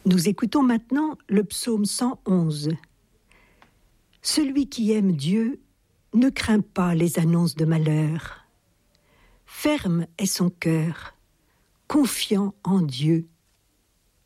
Nous écoutons maintenant le psaume 111. Celui qui aime Dieu ne craint pas les annonces de malheur. Ferme est son cœur, confiant en Dieu.